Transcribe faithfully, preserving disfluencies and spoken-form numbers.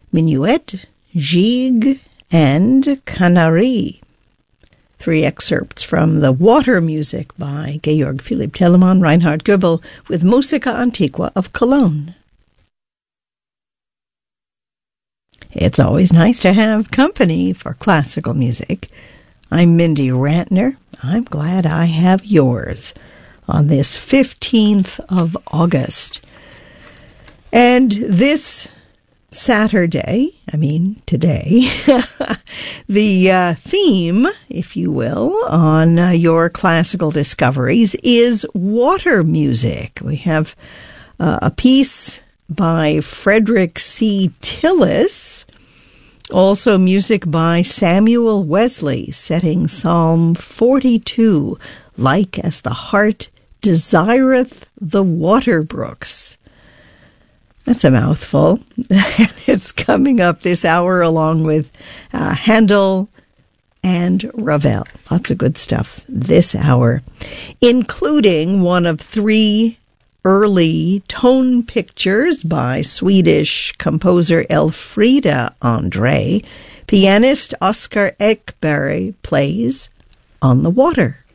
Minuet, Gigue, and Canari. Three excerpts from The Water Music by Georg Philipp Telemann, Reinhard Goebel, with Musica Antiqua of Cologne. It's always nice to have company for classical music. I'm Mindy Rantner. I'm glad I have yours on this fifteenth of August. And this Saturday, I mean today, the uh, theme, if you will, on uh, your classical discoveries is water music. We have uh, a piece by Frederick C. Tillis, also music by Samuel Wesley, setting Psalm forty-two, like as the heart desireth the water brooks. That's a mouthful. It's coming up this hour along with uh, Handel and Ravel. Lots of good stuff this hour, including one of three early tone pictures by Swedish composer Elfrida Andre. Pianist Oscar Ekberg plays On the Water.